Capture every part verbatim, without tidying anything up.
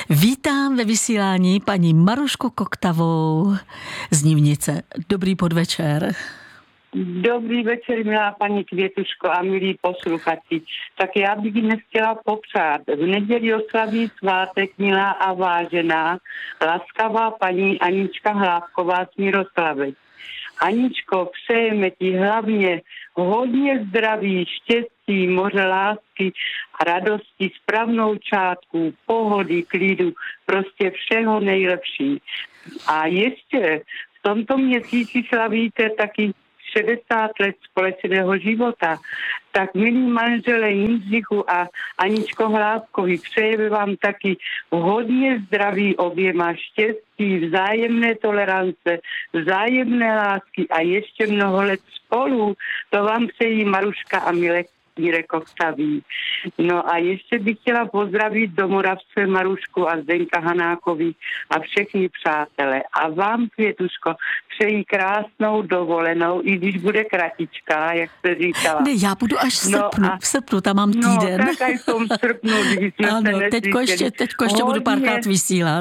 Vítám ve vysílání paní Marušku Koktavou z Nivnice. Dobrý podvečer. Dobrý večer, milá paní Květuško a milí posluchači. Tak já bych dnes chtěla popřát. V neděli oslaví svátek, milá a vážená, laskavá paní Anička Hlávková z Miroslavec. Aničko, přejeme ti hlavně hodně zdraví, štěstí, moře lásky a radosti, správnou čátku, pohody, klidu, prostě všeho nejlepší. A ještě v tomto měsíci slavíte taky šedesát let společného života. Tak milí manžele Jindřichu a Aničko Hlávkovi, přejeme vám taky hodně zdraví oběma, štěstí, vzájemné tolerance, vzájemné lásky a ještě mnoho let spolu. To vám přejí Maruška a Milek. Mirek Oktaví. No a ještě bych chtěla pozdravit do Moravce Marušku a Zdenka Hanákovi a všechny přátelé. A vám, Květuško, přeji krásnou dovolenou, i když bude kratička, jak jste říkala. Ne, já budu až v srpnu, no a, v srpnu, tam mám týden. No, tak aj v tom srpnu, když jsme ano, se teďko ještě, teďko ještě budu párkrát vysílat.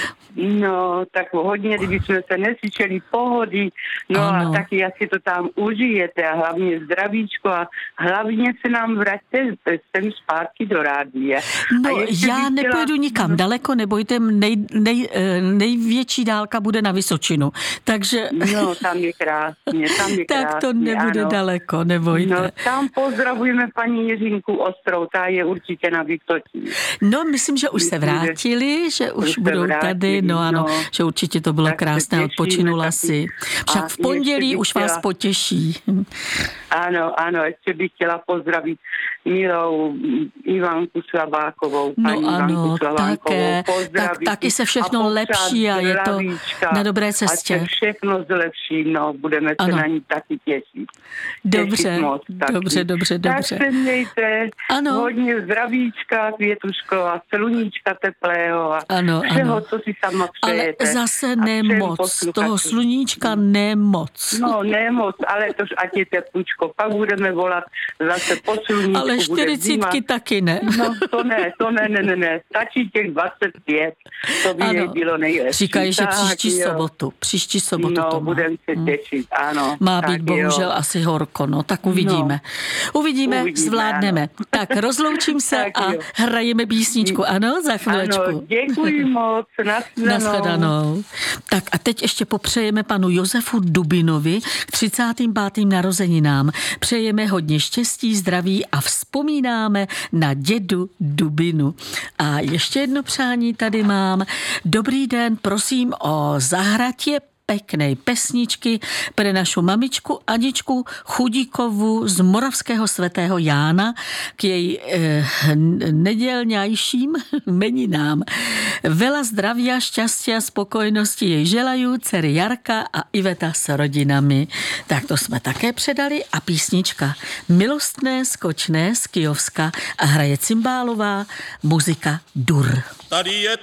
No, tak hodně, kdyby jsme se neslyšeli pohody, no ano. A taky asi to tam užijete a hlavně zdravíčko a hlavně se nám vraťte sem zpátky do rádia. No, já nepojedu chtěla... nikam daleko, nebojte, nej, nej, největší dálka bude na Vysočinu, takže... No, tam je krásně, tam je krásně. Tak to nebude ano. daleko, nebojte. No, tam pozdravujeme paní Jiřinku Ostrou, ta je určitě na Vysočině. No, myslím, že už myslím, se vrátili, že už, už budou vrátili, tady, no ano, no, že určitě to bylo krásné, odpočinula si. Však v pondělí už vás chtěla... potěší. Ano, ano, ještě bych chtěla pozdravit milou Ivanku Slabákovou. No ano, také, tak, taky se všechno a lepší a je to na dobré cestě. A se všechno zlepší, no, budeme se ano. na ní taky těšit. Dobře, moc, dobře, dobře, dobře. Tak se mějte, ano. hodně zdravíčka, Květuško a sluníčka teplého a ano, všeho, ano. co si sama přejete. Ale zase nemoc, toho sluníčka nemoc. No, nemoc, ale tož ať je teplučko, pak budeme volat zase po sluníčku. Ale čtyřicítky taky ne. No to ne, to ne, ne, ne, ne. Stačí těch dvacet pět, to by ano. bylo nejlepší. Říkají, že tak, příští jo. sobotu, příští sobotu no, to má. budeme se těšit, ano. Má být bohužel jo. asi horko, no tak uvidíme. No. Uvidíme, uvidíme, zvládneme. Ano. Tak rozloučím se tak, a jo. hrajeme písničku, ano, za chvílečku. Ano, děkuji moc, nashledanou. Nashledanou. Tak a teď ještě popřejeme panu Josefu Dubinovi k třicátým pátým narozeninám. Přejeme hodně štěstí, zdraví a vzpomínáme na dědu Dubinu. A ještě jedno přání tady mám. Dobrý den, prosím o zahratě peknej pesničky pre našu mamičku Aničku Chudíkovu z Moravského svätého Jána k jej eh, nedělňajším meninám. Veľa zdravia, šťastia, spokojnosti jej želajú dcery Jarka a Iveta s rodinami. Tak to jsme také předali a písnička Milostné skočné z Kyjovska a hraje cymbálová muzika Dur. Tady je